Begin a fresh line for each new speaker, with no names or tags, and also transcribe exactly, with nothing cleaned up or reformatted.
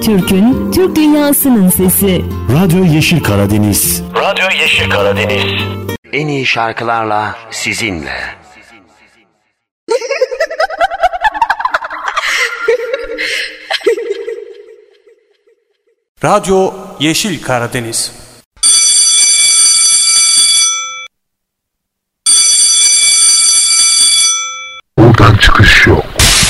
Türk'ün, Türk dünyasının sesi.
Radyo Yeşil Karadeniz.
Radyo Yeşil Karadeniz.
En iyi şarkılarla sizinle.
Radyo Yeşil Karadeniz.
Buradan çıkış yok.